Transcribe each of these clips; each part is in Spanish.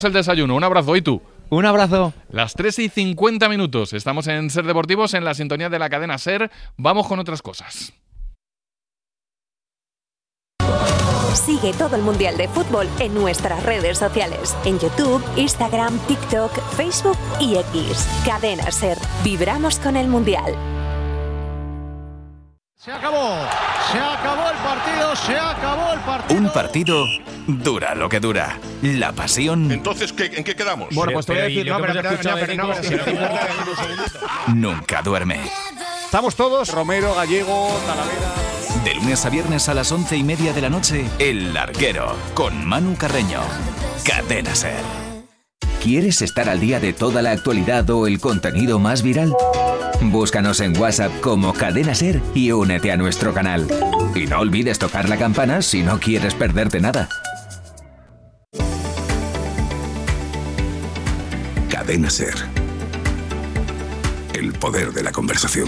El desayuno, un abrazo. ¿Y tú? Un abrazo. Las 3:50. Estamos en Ser Deportivos, en la sintonía de la cadena Ser. Vamos con otras cosas. Sigue todo el Mundial de Fútbol en nuestras redes sociales. En YouTube, Instagram, TikTok, Facebook y X. Cadena Ser. Vibramos con el Mundial. Se acabó el partido. Un partido dura lo que dura. La pasión. Entonces, ¿en qué quedamos? Bueno, pues te voy a decir, Nunca duerme. Estamos todos, Romero, Gallego, Talavera. De lunes a viernes a las 11:30 de la noche, El Larguero, con Manu Carreño. Cadena Ser. ¿Quieres estar al día de toda la actualidad o el contenido más viral? Búscanos en WhatsApp como Cadena Ser y únete a nuestro canal. Y no olvides tocar la campana si no quieres perderte nada. Cadena Ser. El poder de la conversación.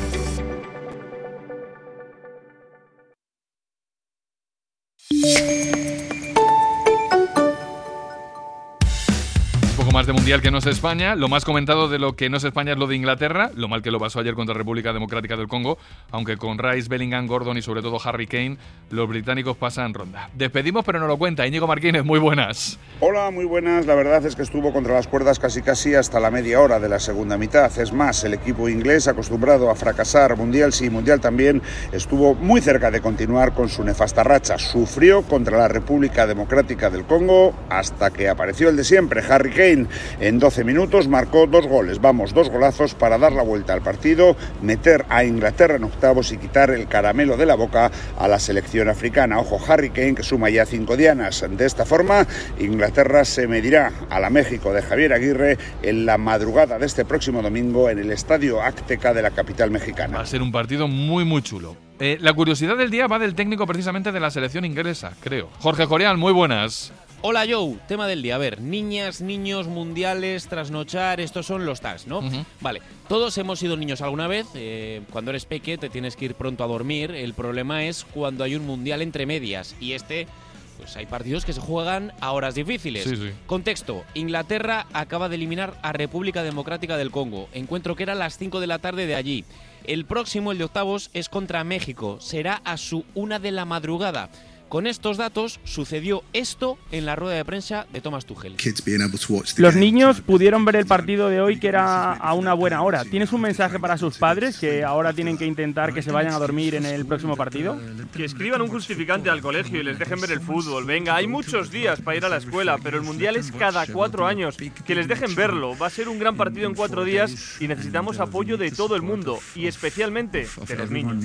Más de Mundial que no es España. Lo más comentado de lo que no es España es lo de Inglaterra, lo mal que lo pasó ayer contra República Democrática del Congo, aunque con Rice, Bellingham, Gordon y sobre todo Harry Kane, los británicos pasan ronda. Despedimos, pero no lo cuenta. Íñigo Martínez, muy buenas. Hola, muy buenas. La verdad es que estuvo contra las cuerdas casi hasta la media hora de la segunda mitad. Es más, el equipo inglés, acostumbrado a fracasar Mundial sí, Mundial también, estuvo muy cerca de continuar con su nefasta racha. Sufrió contra la República Democrática del Congo hasta que apareció el de siempre, Harry Kane. En 12 minutos marcó 2 goles, 2 golazos para dar la vuelta al partido, meter a Inglaterra en octavos y quitar el caramelo de la boca a la selección africana. Ojo, Harry Kane, que suma ya 5 dianas. De esta forma, Inglaterra se medirá a la México de Javier Aguirre en la madrugada de este próximo domingo en el Estadio Azteca de la capital mexicana. Va a ser un partido muy chulo. La curiosidad del día va del técnico precisamente de la selección inglesa, creo. Jorge Jorial, muy buenas. Hola Joe, tema del día. A ver, niñas, niños, mundiales, trasnochar, estos son los tags, ¿no? Vale, todos hemos sido niños alguna vez. Cuando eres peque te tienes que ir pronto a dormir. El problema es cuando hay un mundial entre medias. Y pues hay partidos que se juegan a horas difíciles. Sí. Contexto, Inglaterra acaba de eliminar a República Democrática del Congo. Encuentro que era a las 5 de la tarde de allí. El próximo, el de octavos, es contra México. Será a su 1 de la madrugada. Con estos datos sucedió esto en la rueda de prensa de Thomas Tuchel. Los niños pudieron ver el partido de hoy, que era a una buena hora. ¿Tienes un mensaje para sus padres que ahora tienen que intentar que se vayan a dormir en el próximo partido? Que escriban un justificante al colegio y les dejen ver el fútbol. Venga, hay muchos días para ir a la escuela, pero el Mundial es cada 4 años. Que les dejen verlo. Va a ser un gran partido en 4 días y necesitamos apoyo de todo el mundo y especialmente de los niños.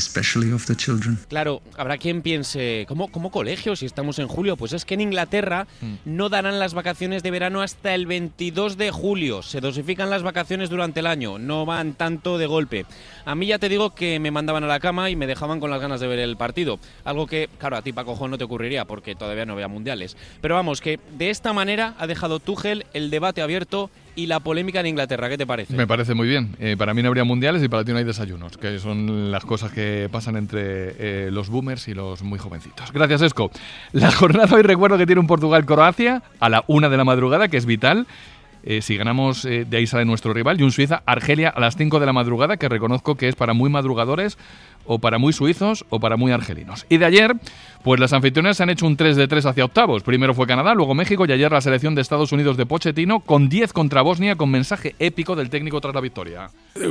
Claro, habrá quien piense, ¿cómo colegio si estamos en julio? Pues es que en Inglaterra no darán las vacaciones de verano hasta el 22 de julio. Se dosifican las vacaciones durante el año, no van tanto de golpe. A mí ya te digo que me mandaban a la cama y me dejaban con las ganas de ver el partido. Algo que, claro, a ti, Paco, no te ocurriría porque todavía no había mundiales. Pero vamos, que de esta manera ha dejado Tuchel el debate abierto y la polémica en Inglaterra. ¿Qué te parece? Me parece muy bien. Para mí no habría mundiales y para ti no hay desayunos, que son las cosas que pasan entre los boomers y los muy jovencitos. Gracias, Esco. La jornada hoy recuerdo que tiene un Portugal-Croacia a la 1 de la madrugada, que es vital. Si ganamos, de ahí sale nuestro rival. Y un Suiza-Argelia a las 5 de la madrugada, que reconozco que es para muy madrugadores, o para muy suizos, o para muy argelinos. Y de ayer, pues las anfitrionas han hecho un 3-3 hacia octavos. Primero fue Canadá, luego México y ayer la selección de Estados Unidos de Pochettino con 10 contra Bosnia, con mensaje épico del técnico tras la victoria.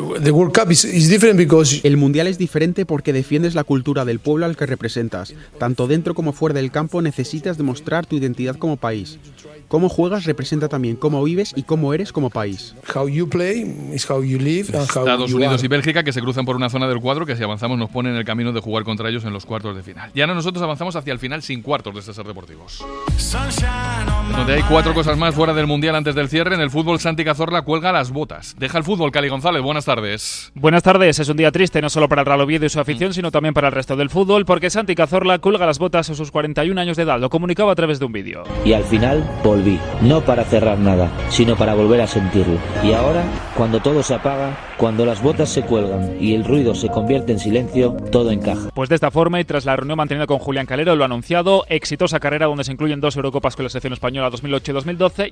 El Mundial es diferente porque defiendes la cultura del pueblo al que representas. Tanto dentro como fuera del campo necesitas demostrar tu identidad como país. Cómo juegas representa también cómo vives y cómo eres como país. Estados Unidos y Bélgica, que se cruzan por una zona del cuadro que si avanzamos nos pone en el camino de jugar contra ellos en los cuartos de final. Y ahora nosotros avanzamos hacia el final sin cuartos de Ser Deportivos. Donde hay 4 cosas más fuera del Mundial antes del cierre. En el fútbol, Santi Cazorla cuelga las botas. Deja el fútbol, Cali González. Buenas tardes. Buenas tardes. Es un día triste no solo para el Real Oviedo y su afición, sino también para el resto del fútbol, porque Santi Cazorla cuelga las botas a sus 41 años de edad. Lo comunicaba a través de un vídeo. Y al final volví, no para cerrar nada, sino para volver a sentirlo. Y ahora, cuando todo se apaga, Cuando las botas se cuelgan y el ruido se convierte en silencio, todo encaja. Pues de esta forma, y tras la reunión mantenida con Julián Calero, lo ha anunciado, exitosa carrera donde se incluyen 2 Eurocopas con la selección española 2008 y 2012